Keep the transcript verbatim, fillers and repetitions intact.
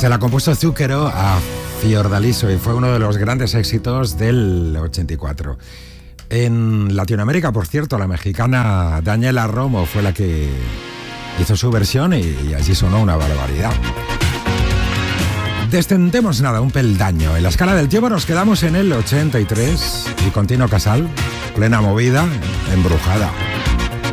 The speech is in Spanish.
Se la compuso Zucchero a Fiordaliso y fue uno de los grandes éxitos del ochenta y cuatro. En Latinoamérica, por cierto, la mexicana Daniela Romo fue la que hizo su versión y, y allí sonó una barbaridad. Descendemos nada, un peldaño. En la escala del tiempo nos quedamos en el ochenta y tres y con Tino Casal, plena movida, embrujada.